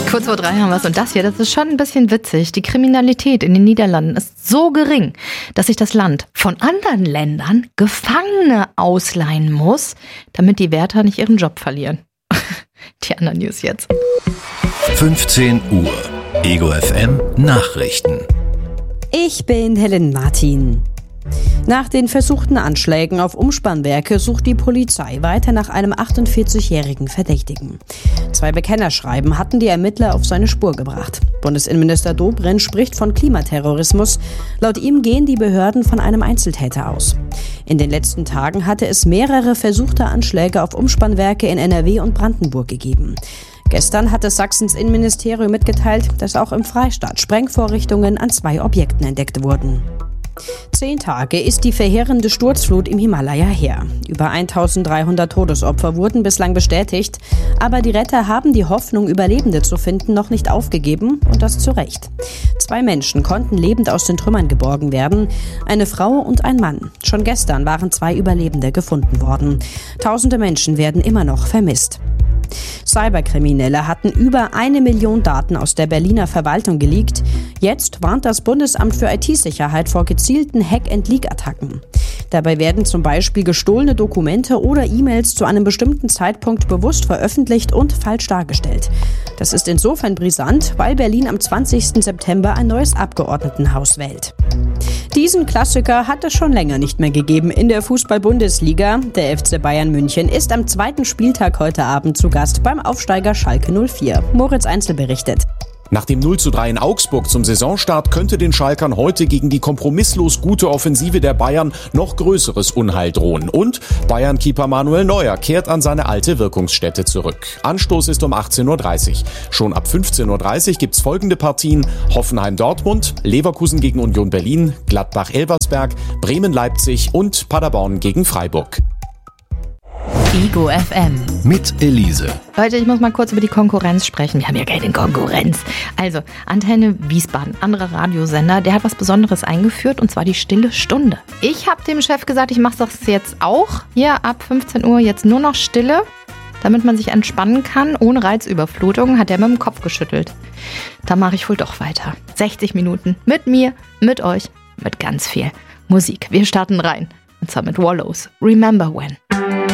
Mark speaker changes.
Speaker 1: Kurz vor 3 haben wir es und das ist schon ein bisschen witzig. Die Kriminalität in den Niederlanden ist so gering, dass sich das Land von anderen Ländern Gefangene ausleihen muss, damit die Wärter nicht ihren Job verlieren. Die anderen News jetzt.
Speaker 2: 15 Uhr. Ego FM Nachrichten.
Speaker 3: Ich bin Helen Martin. Nach den versuchten Anschlägen auf Umspannwerke sucht die Polizei weiter nach einem 48-jährigen Verdächtigen. 2 Bekennerschreiben hatten die Ermittler auf seine Spur gebracht. Bundesinnenminister Dobrindt spricht von Klimaterrorismus. Laut ihm gehen die Behörden von einem Einzeltäter aus. In den letzten Tagen hatte es mehrere versuchte Anschläge auf Umspannwerke in NRW und Brandenburg gegeben. Gestern hatte Sachsens Innenministerium mitgeteilt, dass auch im Freistaat Sprengvorrichtungen an 2 Objekten entdeckt wurden. 10 Tage ist die verheerende Sturzflut im Himalaya her. Über 1300 Todesopfer wurden bislang bestätigt, aber die Retter haben die Hoffnung, Überlebende zu finden, noch nicht aufgegeben und das zu Recht. 2 Menschen konnten lebend aus den Trümmern geborgen werden, eine Frau und ein Mann. Schon gestern waren 2 Überlebende gefunden worden. Tausende Menschen werden immer noch vermisst. Cyberkriminelle hatten über 1 Million Daten aus der Berliner Verwaltung geleakt. Jetzt warnt das Bundesamt für IT-Sicherheit vor gezielten Hack-and-Leak-Attacken. Dabei werden zum Beispiel gestohlene Dokumente oder E-Mails zu einem bestimmten Zeitpunkt bewusst veröffentlicht und falsch dargestellt. Das ist insofern brisant, weil Berlin am 20. September ein neues Abgeordnetenhaus wählt. Diesen Klassiker hat es schon länger nicht mehr gegeben in der Fußball-Bundesliga. Der FC Bayern München ist am 2. Spieltag heute Abend zu Gast beim Aufsteiger Schalke 04. Moritz Einzel berichtet.
Speaker 4: Nach dem 0:3 in Augsburg zum Saisonstart könnte den Schalkern heute gegen die kompromisslos gute Offensive der Bayern noch größeres Unheil drohen. Und Bayern-Keeper Manuel Neuer kehrt an seine alte Wirkungsstätte zurück. Anstoß ist um 18:30 Uhr. Schon ab 15:30 Uhr gibt's folgende Partien: Hoffenheim-Dortmund, Leverkusen gegen Union Berlin, Gladbach-Elversberg, Bremen-Leipzig und Paderborn gegen Freiburg.
Speaker 1: Ego FM.
Speaker 2: Mit Elise.
Speaker 1: Leute, ich muss mal kurz über die Konkurrenz sprechen. Wir haben ja keine Konkurrenz. Also, Antenne Wiesbaden, anderer Radiosender, der hat was Besonderes eingeführt und zwar die Stille Stunde. Ich habe dem Chef gesagt, ich mache das jetzt auch. Hier ab 15 Uhr jetzt nur noch Stille, damit man sich entspannen kann, ohne Reizüberflutung, hat er mit dem Kopf geschüttelt. Da mache ich wohl doch weiter. 60 Minuten mit mir, mit euch, mit ganz viel Musik. Wir starten rein. Und zwar mit Wallows. Remember When.